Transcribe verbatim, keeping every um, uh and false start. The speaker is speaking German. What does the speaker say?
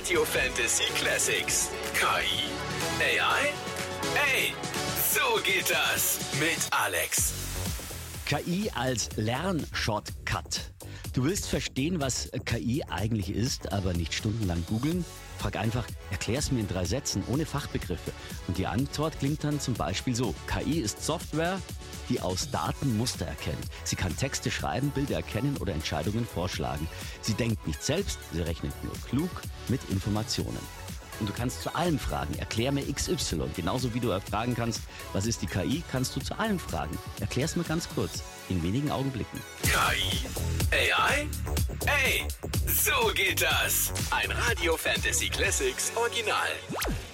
Radio Fantasy Classics. K I? A I? Hey, so geht das mit Alex. K I als Lernshortcut. Du willst verstehen, was K I eigentlich ist, aber nicht stundenlang googeln? Frag einfach, erklär's mir in drei Sätzen, ohne Fachbegriffe. Und die Antwort klingt dann zum Beispiel so: K I ist Software, die aus Daten Muster erkennt. Sie kann Texte schreiben, Bilder erkennen oder Entscheidungen vorschlagen. Sie denkt nicht selbst, sie rechnet nur klug mit Informationen. Und du kannst zu allem fragen, erklär mir X Y. Genauso wie du fragen kannst, was ist die K I, kannst du zu allem fragen. Erklär's mir ganz kurz, in wenigen Augenblicken. K I? A I? Hey, so geht das. Ein Radio Fantasy Classics Original.